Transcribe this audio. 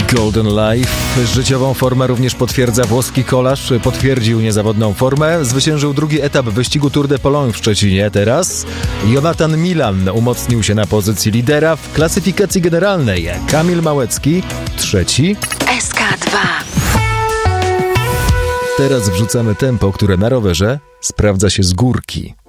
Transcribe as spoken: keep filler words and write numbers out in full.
Golden Life. Życiową formę również potwierdza włoski kolarz. Potwierdził niezawodną formę. Zwyciężył drugi etap wyścigu Tour de Pologne w Szczecinie. Teraz Jonathan Milan umocnił się na pozycji lidera w klasyfikacji generalnej. Kamil Małecki trzeci. S K dwa. Teraz wrzucamy tempo, które na rowerze sprawdza się z górki.